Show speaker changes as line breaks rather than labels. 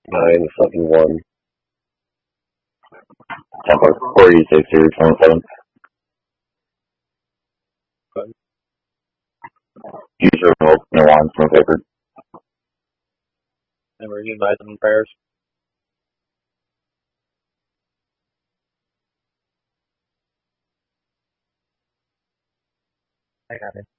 971. Temper 46 or 27. Use your remote, no wines, no paper.
And we're uniting in prayers. I got it.